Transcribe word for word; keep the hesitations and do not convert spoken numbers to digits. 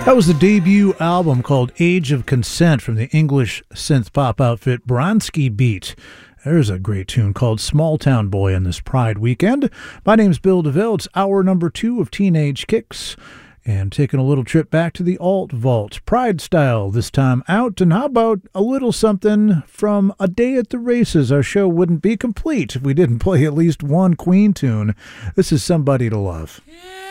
That was the debut album called Age of Consent from the English synth pop outfit Bronski Beat. There's a great tune called Small Town Boy on this Pride weekend. My name's Bill DeVille. It's hour number two of Teenage Kicks. And taking a little trip back to the Alt Vault, Pride style this time out. And how about a little something from A Day at the Races? Our show wouldn't be complete if we didn't play at least one Queen tune. This is Somebody to Love. Yeah.